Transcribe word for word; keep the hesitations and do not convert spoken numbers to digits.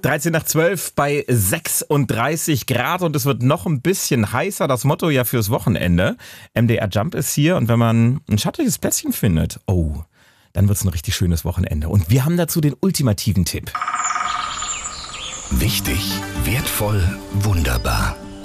dreizehn nach zwölf bei sechsunddreißig Grad und es wird noch ein bisschen heißer. Das Motto ja fürs Wochenende. M D R Jump ist hier und wenn man ein schattiges Plätzchen findet, oh, dann wird es ein richtig schönes Wochenende. Und wir haben dazu den ultimativen Tipp. Wichtig, wertvoll, wunderbar.